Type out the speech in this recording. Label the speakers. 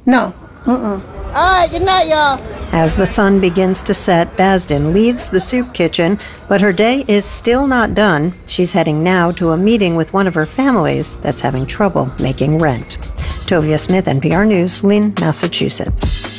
Speaker 1: No. All right, good night, y'all.
Speaker 2: As the sun begins to set, Basden leaves the soup kitchen, but her day is still not done. She's heading now to a meeting with one of her families that's having trouble making rent. Tovia Smith, NPR News, Lynn, Massachusetts.